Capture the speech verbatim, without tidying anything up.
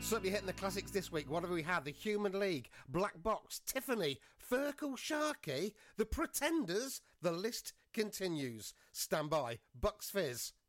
Certainly hitting the classics this week. What have we had? The Human League, Black Box, Tiffany, Ferkel Sharkey, The Pretenders. The list continues. Stand by. Bucks Fizz.